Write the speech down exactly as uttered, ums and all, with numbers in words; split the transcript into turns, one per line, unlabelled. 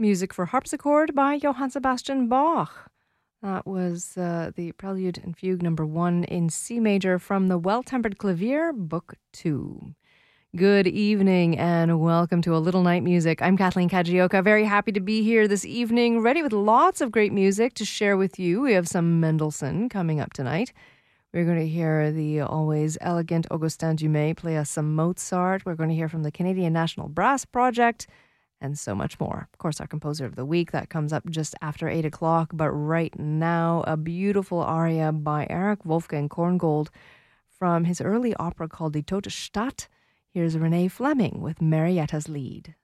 Music for harpsichord by Johann Sebastian Bach. That was uh, the Prelude and Fugue number one in C major from the Well-Tempered Clavier, Book two. Good evening and welcome to A Little Night Music. I'm Kathleen Kajioka, very happy to be here this evening, ready with lots of great music to share with you. We have some Mendelssohn coming up tonight. We're going to hear the always elegant Augustin Dumay play us some Mozart. We're going to hear from the Canadian National Brass Project and so much more. Of course, our composer of the week, that comes up just after eight o'clock. But right now, a beautiful aria by Erich Wolfgang Korngold from his early opera called Die Tote Stadt. Here's Renee Fleming with Marietta's Lied.